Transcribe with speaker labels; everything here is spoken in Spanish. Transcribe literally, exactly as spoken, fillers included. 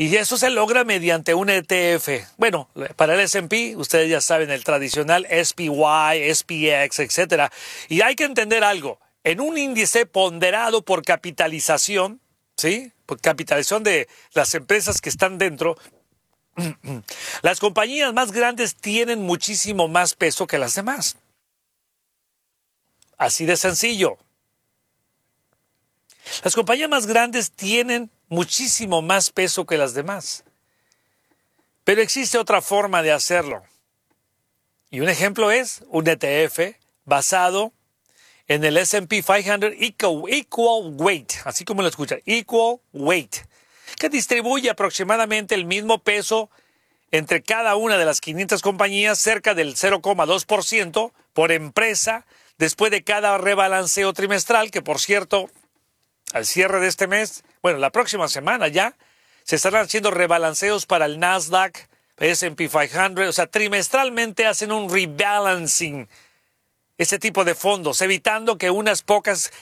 Speaker 1: Y eso se logra mediante un E T F. Bueno, para el ese and pe, ustedes ya saben, el tradicional ese pe uve, ese pe equis, etcétera. Y hay que entender algo. En un índice ponderado por capitalización, ¿sí? Por capitalización de las empresas que están dentro, las compañías más grandes tienen muchísimo más peso que las demás. Así de sencillo. Las compañías más grandes tienen muchísimo más peso que las demás. Pero existe otra forma de hacerlo. Y un ejemplo es un E T F basado en el ese and pe quinientos equal, equal weight, así como lo escuchan, equal weight, que distribuye aproximadamente el mismo peso entre cada una de las quinientas compañías, cerca del cero coma dos por ciento por empresa, después de cada rebalanceo trimestral, que por cierto, al cierre de este mes, bueno, la próxima semana ya, se estarán haciendo rebalanceos para el Nasdaq, ese and pe quinientos, o sea, trimestralmente hacen un rebalancing, ese tipo de fondos, evitando que unas pocas